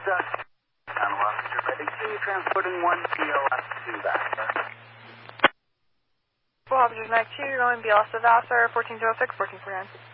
Channel officer ready. Transporting 1 POS to Vassar. Well, officers, Mac 2, you're going BLS to Vassar, 1406, 1449.